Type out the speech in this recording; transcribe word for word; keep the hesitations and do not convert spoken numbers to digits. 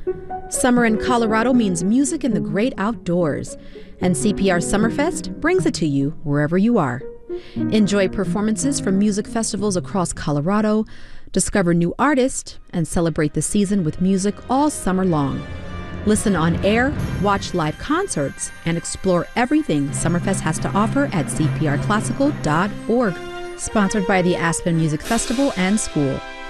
Summer in Colorado means music in the great outdoors, and C P R Summerfest brings it to you wherever you are. Enjoy performances from music festivals across Colorado, discover new artists, and celebrate the season with music all summer long. Listen on air, watch live concerts, and explore everything Summerfest has to offer at c p r classical dot org. Sponsored by the Aspen Music Festival and School.